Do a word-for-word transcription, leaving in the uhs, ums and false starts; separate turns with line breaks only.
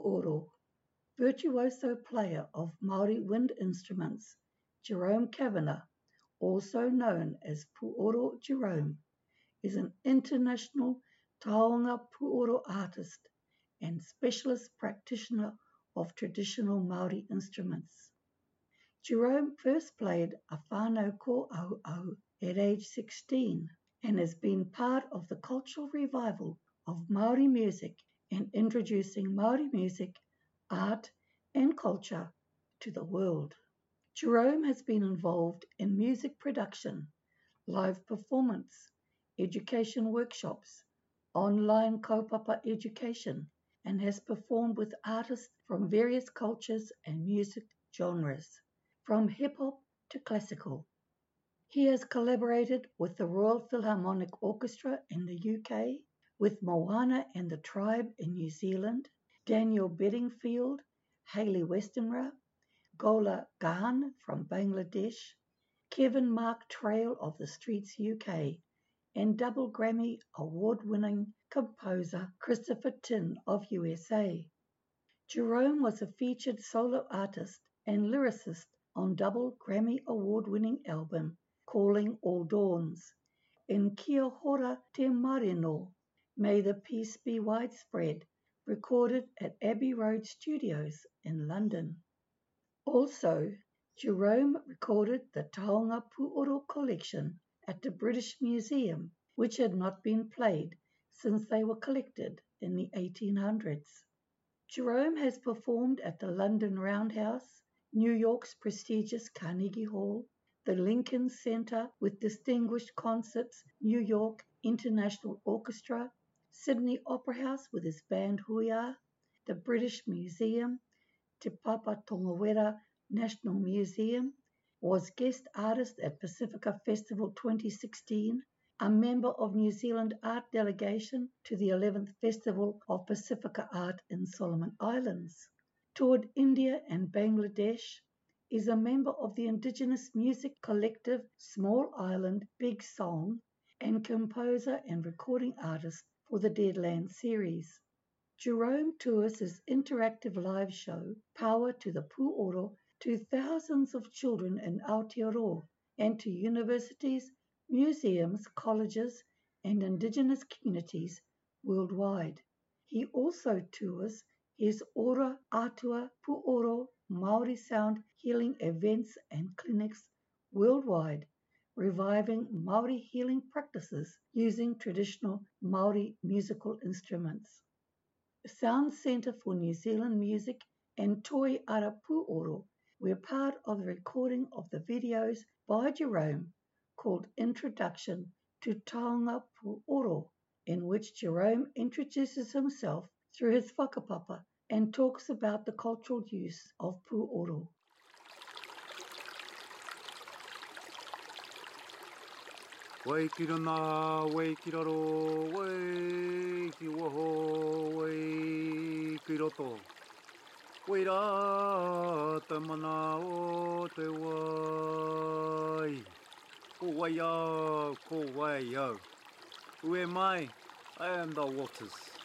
Pu'oro, virtuoso player of Maori wind instruments, Jerome Kavanagh, also known as Pu'oro Jerome, is an international taonga Pu'oro artist and specialist practitioner of traditional Maori instruments. Jerome first played a whānau kō'auau at age sixteen and has been part of the cultural revival of Maori music and introducing Maori music, art and culture to the world. Jerome has been involved in music production, live performance, education workshops, online kaupapa education, and has performed with artists from various cultures and music genres, from hip-hop to classical. He has collaborated with the Royal Philharmonic Orchestra in the U K, with Moana and the Tribe in New Zealand, Daniel Bedingfield, Hayley Westenra, Gola Gahan from Bangladesh, Kevin Mark Trail of the Streets U K, and double Grammy award-winning composer Christopher Tin of U S A. Jerome was a featured solo artist and lyricist on double Grammy award-winning album Calling All Dawns in Kia Hora Te Marino, May the Peace Be Widespread, recorded at Abbey Road Studios in London. Also, Jerome recorded the Taonga Pu'oro collection at the British Museum, which had not been played since they were collected in the eighteen hundreds. Jerome has performed at the London Roundhouse, New York's prestigious Carnegie Hall, the Lincoln Center with Distinguished Concerts, New York International Orchestra, Sydney Opera House with his band Huia, the British Museum, Te Papa Tongawera National Museum, was guest artist at Pacifica Festival twenty sixteen, a member of New Zealand art delegation to the eleventh Festival of Pacifica Art in Solomon Islands, toured India and Bangladesh, is a member of the Indigenous music collective Small Island Big Song, and composer and recording artist for the Deadland series. Jerome tours his interactive live show, Power to the Pu'oro, to thousands of children in Aotearoa and to universities, museums, colleges, and Indigenous communities worldwide. He also tours his Ora Atua Pu'oro Māori Sound healing events and clinics worldwide, reviving Māori healing practices using traditional Māori musical instruments. The Sound Centre for New Zealand Music and Toi Ara Pu'oro were part of the recording of the videos by Jerome called Introduction to Taonga Pu'oro, in which Jerome introduces himself through his whakapapa and talks about the cultural use of Pu'oro.
Wai kirana, wai kiraro, wai kiwaho, wai kiroto. Wai ra te mana o te wai. Ko wai au, ko wai au. Who am I? I am the waters.